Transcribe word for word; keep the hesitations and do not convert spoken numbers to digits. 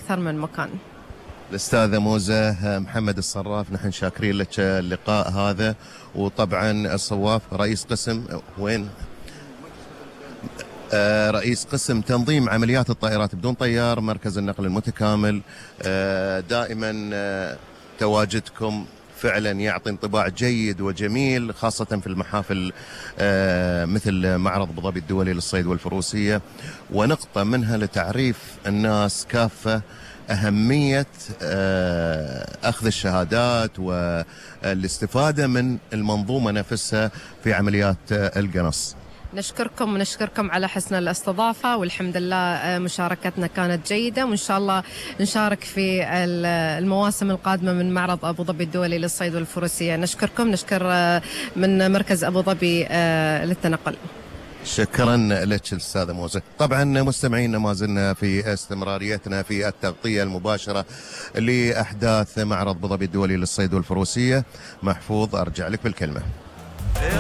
أكثر من مكان. الأستاذة موزة محمد الصراف، نحن شاكرين لك اللقاء هذا. وطبعا الصواف رئيس قسم وين؟ آه رئيس قسم تنظيم عمليات الطائرات بدون طيار، مركز النقل المتكامل. آه دائما آه تواجدكم فعلا يعطي انطباع جيد وجميل، خاصة في المحافل آه مثل معرض أبو ظبي الدولي للصيد والفروسية، ونقطة منها لتعريف الناس كافة أهمية أخذ الشهادات والاستفادة من المنظومة نفسها في عمليات القنص. نشكركم ونشكركم على حسن الاستضافة، والحمد لله مشاركتنا كانت جيدة، وإن شاء الله نشارك في المواسم القادمة من معرض أبو ظبي الدولي للصيد والفروسية. نشكركم، نشكر من مركز أبو ظبي للتنقل. شكرا لك الأستاذة موزة. طبعا مستمعينا ما زلنا في استمراريتنا في التغطية المباشرة لأحداث معرض أبو ظبي الدولي للصيد والفروسية. محفوظ أرجع لك بالكلمة.